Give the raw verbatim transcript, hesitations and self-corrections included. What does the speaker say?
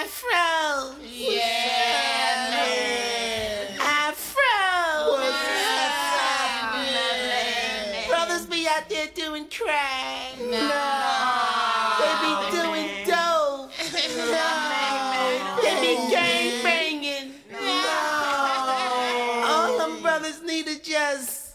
Afro. Yeah, man. Afro. What's happening? Brothers be out there doing crack. No. They be doing dope. No. They be gang banging. No. All them brothers need to just